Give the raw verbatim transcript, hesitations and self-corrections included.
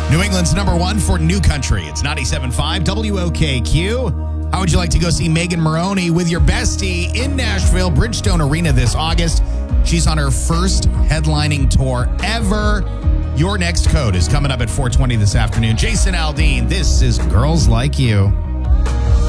New England's number one for New Country. It's ninety-seven point five W O K Q. How would you like to go see Megan Moroney with your bestie in Nashville, Bridgestone Arena this August? She's on her first headlining tour ever. Your next code is coming up at four twenty this afternoon. Jason Aldean, this is Girls Like You.